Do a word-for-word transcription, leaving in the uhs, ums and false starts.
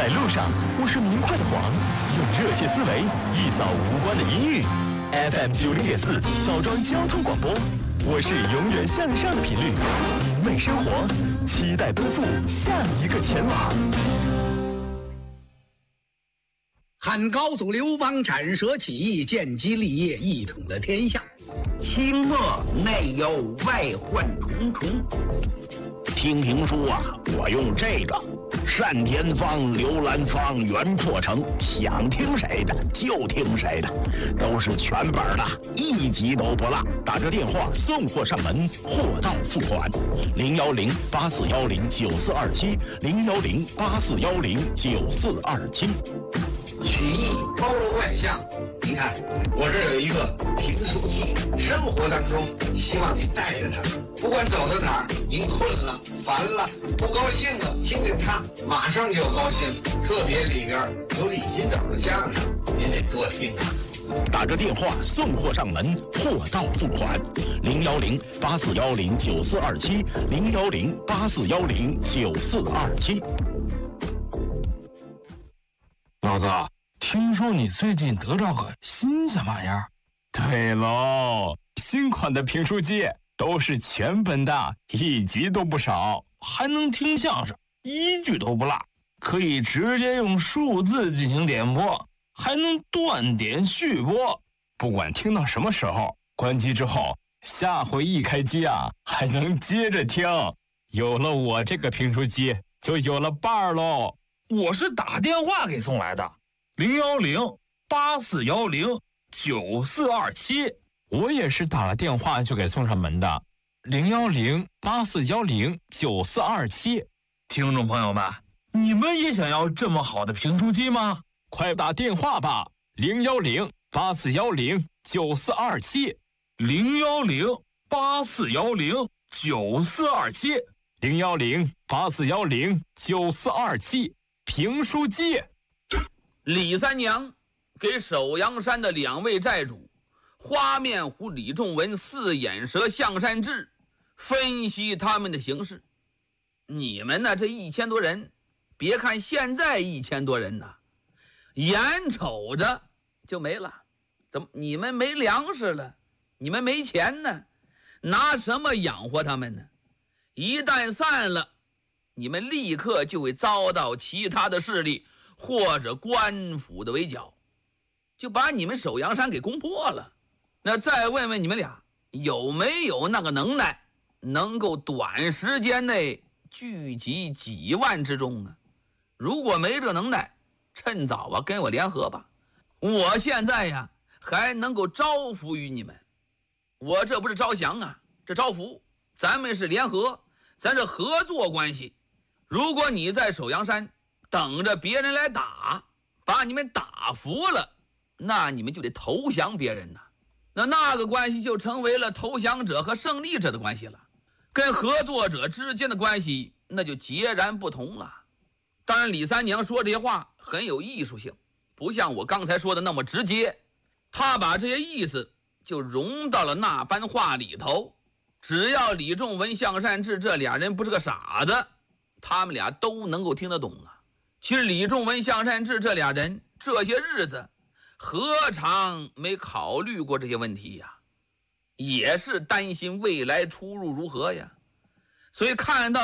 在路上，我是明快的黄，用热切思维一扫无关的阴郁。F M 九零点四枣庄交通广播，我是永远向上的频率，明媚生活，期待奔赴下一个前往。 汉高祖刘邦斩蛇起义，建基立业，一统了天下。 清末内忧外患重重。听评书啊，我用这个单田芳、刘兰芳、袁破城，想听谁的就听谁的，都是全本的，一集都不落。打着电话送货上门，货到付款。零幺零八四幺零九四二七，零幺零八四幺零九四二七。 曲艺包罗万象，您看我这有一个评书机，生活当中希望您带着它，不管走到哪儿，您困了、烦了、不高兴了，听听它，马上就高兴。特别里边有李金斗的相声，您得多听啊。 打着电话送货上门，货到付款。零幺零八四幺零九四二七，零幺零八四幺零九四二七。 老哥，听说你最近得着个新鲜玩意儿？对喽，新款的评书机都是全本的，一集都不少，还能听相声，一句都不落，可以直接用数字进行点播，还能断点续播，不管听到什么时候，关机之后，下回一开机啊，还能接着听。有了我这个评书机，就有了伴儿喽。我是打电话给送来的，零幺零八四幺零九四二七。我也是打了电话就给送上门的，零幺零八四幺零九四二七。听众朋友们，你们也想要这么好的评书机吗？快打电话吧，零幺零八四幺零九四二七，零幺零八四幺零九四二七，零幺零八四幺零九四二七。评书机。 李三娘给首阳山的两位寨主花面虎李仲文、四眼蛇向善志分析他们的形势。你们呢，这一千多人，别看现在一千多人呢，眼瞅着就没了。怎么你们没粮食了？你们没钱呢？拿什么养活他们呢？一旦散了，你们立刻就会遭到其他的势力或者官府的围剿，就把你们首阳山给攻破了。那再问问你们俩，有没有那个能耐，能够短时间内聚集几万之众啊？如果没这能耐，趁早啊跟我联合吧。我现在呀还能够招服于你们，我这不是招降啊，这招服，咱们是联合，咱这合作关系。如果你在首阳山等着别人来打，把你们打服了，那你们就得投降别人呐。那那个关系就成为了投降者和胜利者的关系了，跟合作者之间的关系那就截然不同了。当然李三娘说这些话很有艺术性，不像我刚才说的那么直接，她把这些意思就融到了那番话里头。只要李仲文、向善志这俩人不是个傻子，他们俩都能够听得懂啊。其实李仲文、向善志这俩人这些日子何尝没考虑过这些问题呀？也是担心未来出入如何呀。所以看到